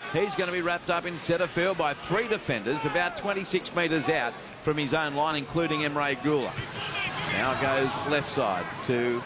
He's going to be wrapped up in centre field by 3 defenders, about 26 metres out from his own line, including Emre Guler. Now it goes left side to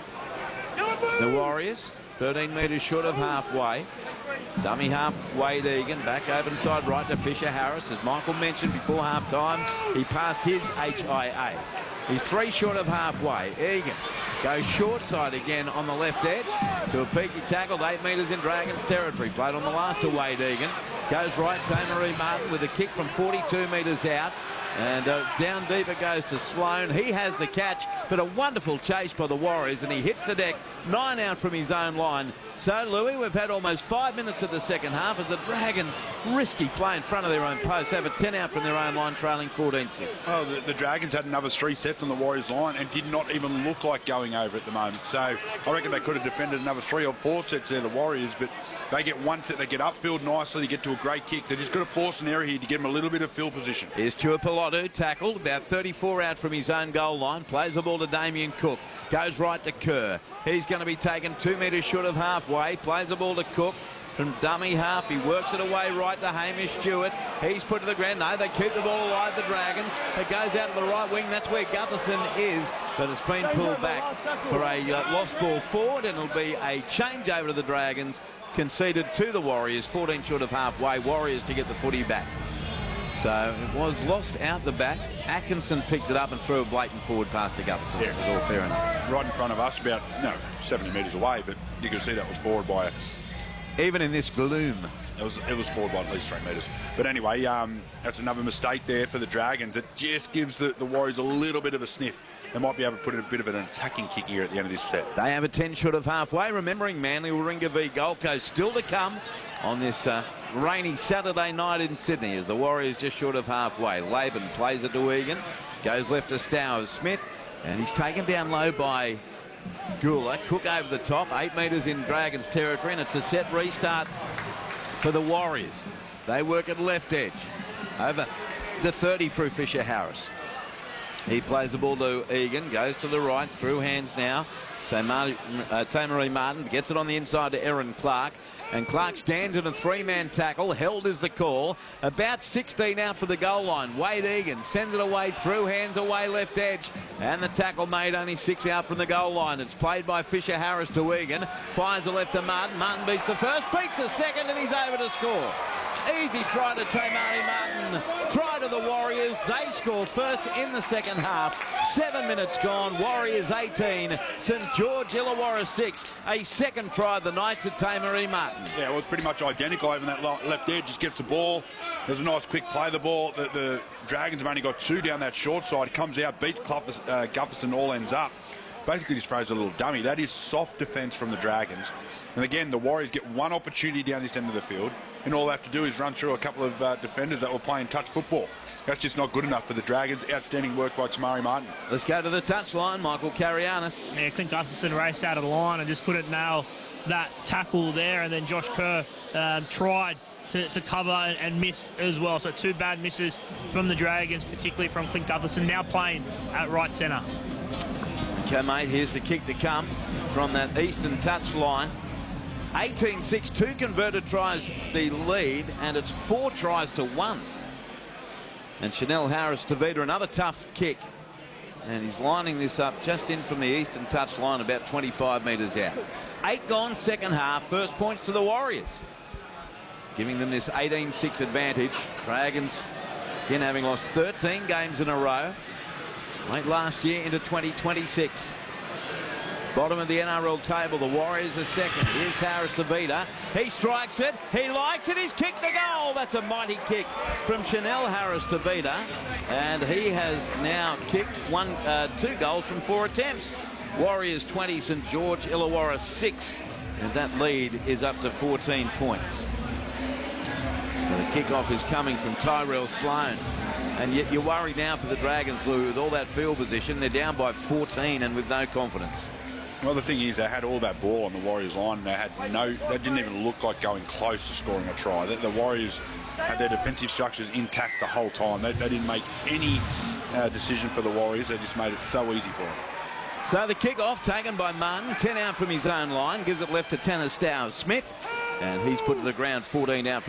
the Warriors, 13 metres short of halfway. Dummy half, Wade Egan, back over the side right to Fisher Harris. As Michael mentioned before half-time, he passed his HIA. He's 3 short of halfway. Egan goes short side again on the left edge to a peaky tackle, 8 metres in Dragons territory. Played on the last to Wade Egan. Goes right, Tamaree Martin with a kick from 42 metres out. And down deep it goes to Sloan. He has the catch, but a wonderful chase by the Warriors, and he hits the deck, 9 out from his own line. So, Louis, we've had almost 5 minutes of the second half as the Dragons risky play in front of their own post. Have a 10 out from their own line, trailing 14-6. Oh, the Dragons had another 3 sets on the Warriors line and did not even look like going over at the moment. So I reckon they could have defended another 3 or 4 sets there, the Warriors, but they get 1 set, they get upfield nicely, they get to a great kick. They're just got to force an error here to get them a little bit of field position. Here's Tuipulotu, tackled, about 34 out from his own goal line. Plays the ball to Damien Cook. Goes right to Kerr. He's going to be taken 2 metres short of halfway. Plays the ball to Cook. From dummy half, he works it away right to Hamish Stewart. He's put to the ground. No, they keep the ball alive, the Dragons. It goes out to the right wing. That's where Gutherson is, but it's been pulled back for a lost ball forward, and it'll be a change over to the Dragons, conceded to the Warriors, 14 short of halfway. Warriors to get the footy back. So it was lost out the back. Atkinson picked it up and threw a blatant forward pass to Gutherson. Yeah, it was all fair enough. Right in front of us, about 70 metres away, but you could see that was forward by even in this gloom. It was forward by at least 3 metres. But anyway, that's another mistake there for the Dragons. It just gives the Warriors a little bit of a sniff. They might be able to put in a bit of an attacking kick here at the end of this set. They have a 10 short of halfway. Remembering Manly Warringah v Gold Coast still to come on this rainy Saturday night in Sydney, as the Warriors just short of halfway. Laban plays it to Egan. Goes left to Stowers Smith. And he's taken down low by Guler. Cook over the top, 8 metres in Dragons territory, and it's a set restart for the Warriors. They work at left edge over the 30 through Fisher Harris. He plays the ball to Egan, goes to the right, through hands now. So Tamaree Martin gets it on the inside to Aaron Clark, and Clark stands in a 3-man tackle. Held is the call. About 16 out for the goal line. Wade Egan sends it away, through hands, away left edge, and the tackle made, only 6 out from the goal line. It's played by Fisher Harris to Egan. Fires the left to Martin. Martin beats the first, beats the second, and he's over to score. Easy try to Tamaree Martin. Try to the Warriors. They score first in the second half. 7 minutes gone. Warriors 18. St George Illawarra 6. A second try of the night to Tamaree Martin. Yeah, well, it's pretty much identical over that left edge. Just gets the ball. There's a nice quick play. The ball. The Dragons have only got 2 down that short side. Comes out, beats Gutherson, all ends up. Basically just throws a little dummy. That is soft defence from the Dragons. And again, the Warriors get 1 opportunity down this end of the field, and all they have to do is run through a couple of defenders that were playing touch football. That's just not good enough for the Dragons. Outstanding work by Tamaree Martin. Let's go to the touchline. Michael Carianis. Yeah, Clint Gutherson raced out of the line and just couldn't nail that tackle there, and then Josh Kerr tried to cover and missed as well. So 2 bad misses from the Dragons, particularly from Clint Gutherson, now playing at right centre. Okay, mate, here's the kick to come from that eastern touch line. 18-6, 2 converted tries the lead, and it's 4 tries to 1. And Chanel Harris-Tavita, another tough kick. And he's lining this up just in from the eastern touch line, about 25 metres out. 8 gone, second half. First points to the Warriors, giving them this 18-6 advantage. Dragons, again, having lost 13 games in a row. Late last year into 2026. Bottom of the NRL table, the Warriors are second. Here's Harris-Tavita. He strikes it. He likes it. He's kicked the goal. That's a mighty kick from Chanel Harris-Tavita. And he has now kicked 2 goals from 4 attempts. Warriors 20, St George Illawarra 6. And that lead is up to 14 points. So the kickoff is coming from Tyrell Sloan. And yet you're worried now for the Dragons, Lou, with all that field position. They're down by 14 and with no confidence. Well, the thing is, they had all that ball on the Warriors line. They didn't even look like going close to scoring a try. The Warriors had their defensive structures intact the whole time. They didn't make any decision for the Warriors. They just made it so easy for them. So the kick-off taken by Martin, 10 out from his own line, gives it left to Tanner Stowers Smith, and he's put to the ground 14 out from